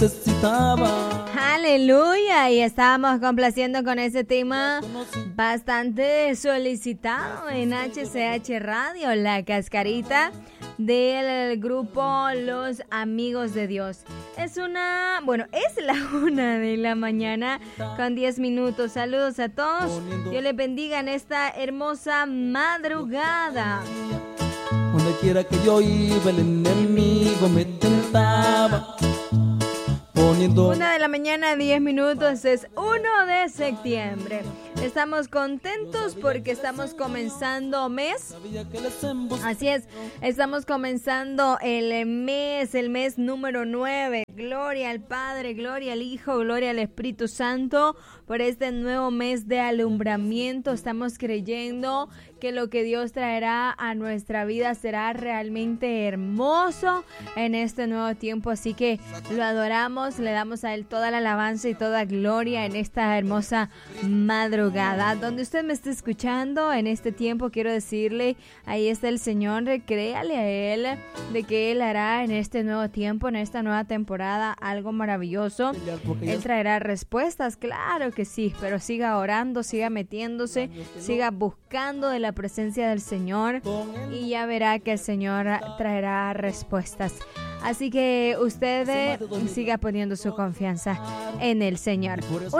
necesitaba. Aleluya, y estábamos complaciendo con ese tema bastante solicitado en HCH Radio, La Cascarita, del grupo Los Amigos de Dios. Es la 1:00 con 10 minutos. Saludos a todos. Dios les bendiga en esta hermosa madrugada. Donde quiera que yo iba, el enemigo me tentaba. 1:00, 10 minutos, es 1 de septiembre. Estamos contentos porque estamos comenzando mes. Así es, estamos comenzando el mes número 9. Gloria al Padre, gloria al Hijo, gloria al Espíritu Santo por este nuevo mes de alumbramiento. Estamos creyendo que lo que Dios traerá a nuestra vida será realmente hermoso en este nuevo tiempo. Así que lo adoramos, le damos a Él toda la alabanza y toda gloria en esta hermosa madrugada. Donde usted me esté escuchando en este tiempo, quiero decirle, ahí está el Señor, créale a Él de que Él hará en este nuevo tiempo, en esta nueva temporada, algo maravilloso. Él traerá respuestas, claro que sí, pero siga orando, siga metiéndose, siga buscando de la presencia del Señor y ya verá que el Señor traerá respuestas. Así que usted siga poniendo su confianza en el Señor.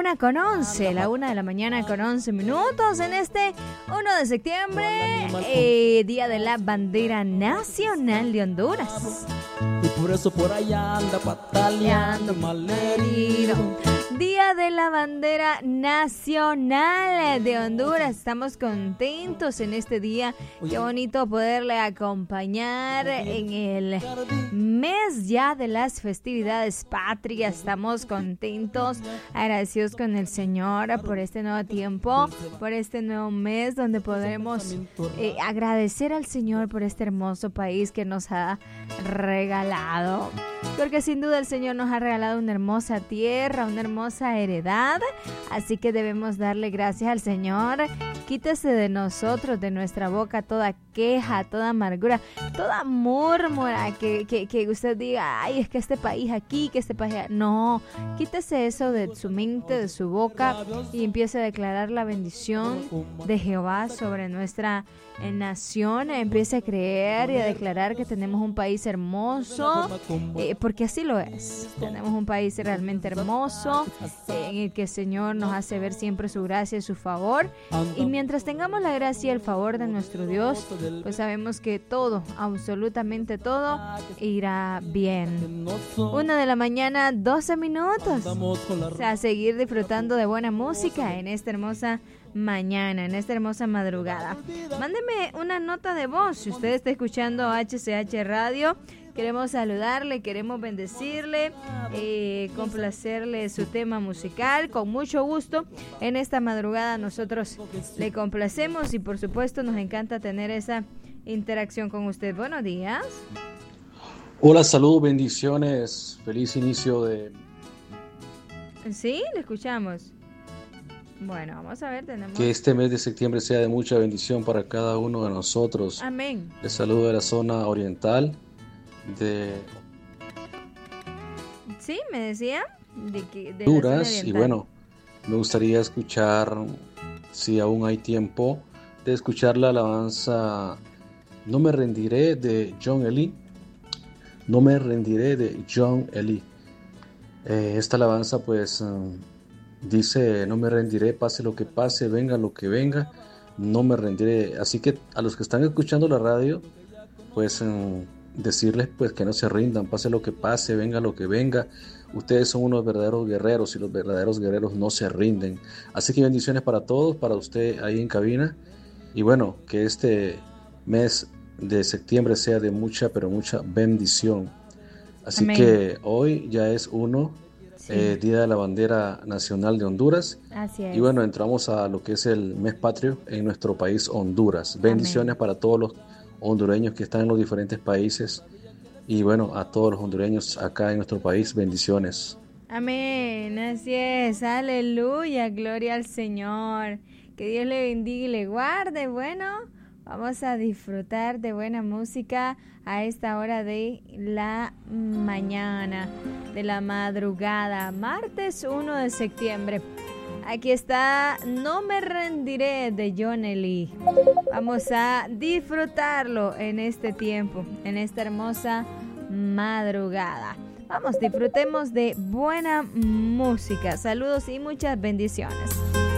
1:11, la 1:00 con 11 minutos en este 1 de septiembre, Día de la Bandera Nacional de Honduras. Y por eso por allá anda pataleando malherido. Día de la Bandera Nacional de Honduras. Estamos contentos en este día. Qué bonito poderle acompañar en el mes ya de las festividades patrias. Estamos contentos, agradecidos con el Señor por este nuevo tiempo, por este nuevo mes donde podremos agradecer al Señor por este hermoso país que nos ha regalado. Porque sin duda el Señor nos ha regalado una hermosa tierra, una hermosa heredad. Así que debemos darle gracias al Señor. Quítese de nosotros, de nuestra boca, toda queja, toda amargura, toda murmura que usted diga, ay, es que este país aquí, que este país allá. No, quítese eso de su mente, de su boca y empiece a declarar la bendición de Jehová sobre nuestra nación. Empiece a creer y a declarar que tenemos un país hermoso, porque así lo es. Tenemos un país realmente hermoso, en el que el Señor nos hace ver siempre su gracia y su favor. Y mientras tengamos la gracia y el favor de nuestro Dios, pues sabemos que todo, absolutamente todo, irá bien. 1:00, 12 minutos. O sea, seguir disfrutando de buena música en esta hermosa mañana, en esta hermosa madrugada. Mándeme una nota de voz si usted está escuchando HCH Radio. Queremos saludarle, queremos bendecirle, complacerle su tema musical con mucho gusto. En esta madrugada nosotros le complacemos y por supuesto nos encanta tener esa interacción con usted. Buenos días. Hola, salud, bendiciones, feliz inicio de... Sí, le escuchamos. Bueno, vamos a ver, tenemos... Que este mes de septiembre sea de mucha bendición para cada uno de nosotros. Amén. Les saludo de la zona oriental de... Sí, me decía de Honduras, y bueno, me gustaría escuchar, si aún hay tiempo, de escuchar la alabanza No me rendiré de John Elie. No me rendiré de John Elie. Esta alabanza pues dice: no me rendiré, pase lo que pase, venga lo que venga, no me rendiré. Así que a los que están escuchando la radio, pues decirles pues que no se rindan, pase lo que pase, venga lo que venga. Ustedes son unos verdaderos guerreros y los verdaderos guerreros no se rinden. Así que bendiciones para todos, para usted ahí en cabina. Y bueno, que este mes de septiembre sea de mucha, pero mucha bendición. Así Amén. Que hoy ya es Día de la Bandera Nacional de Honduras. Así es. Y bueno, entramos a lo que es el mes patrio en nuestro país, Honduras. Bendiciones Amén. Para todos los hondureños que están en los diferentes países. Y bueno, a todos los hondureños acá en nuestro país, bendiciones. Amén, así es, aleluya, gloria al Señor. Que Dios le bendiga y le guarde. Bueno, Vamos a disfrutar de buena música a esta hora de la mañana, de la madrugada, martes 1 de septiembre. Aquí está No me rendiré de Johnny Lee. Vamos a disfrutarlo en este tiempo, en esta hermosa madrugada. Vamos, disfrutemos de buena música. Saludos y muchas bendiciones.